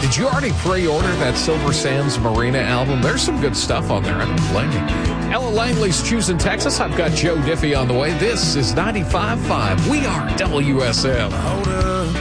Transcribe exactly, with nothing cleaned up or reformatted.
Did you already pre-order that Silver Sands Marina album? There's some good stuff on there. I don't blame you. Ella Langley's Choosing Texas. I've got Joe Diffie on the way. This is ninety-five point five. We are W S M.